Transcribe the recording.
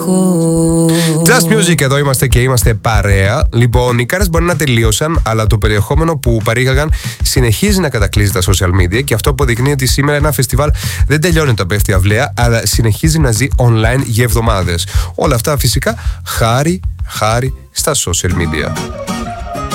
Just Music, εδώ είμαστε και είμαστε παρέα. Λοιπόν, οι κάρες μπορεί να τελείωσαν, αλλά το περιεχόμενο που παρήγαγαν συνεχίζει να κατακλείζει τα social media και αυτό αποδεικνύει ότι σήμερα ένα φεστιβάλ δεν τελειώνει το πέφτει αυλαία, αλλά συνεχίζει να ζει online για εβδομάδες. Όλα αυτά φυσικά χάρη στα social media.